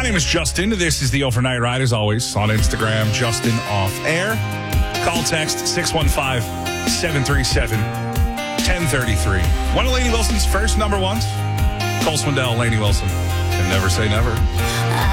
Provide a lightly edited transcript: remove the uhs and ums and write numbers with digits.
name is Justin. This is the Overnight Ride, as always, on Instagram, Justin Off Air. Call text 615-737-1033. One of Lainey Wilson's first number ones. Cole Swindell, Lainey Wilson. Can never say never.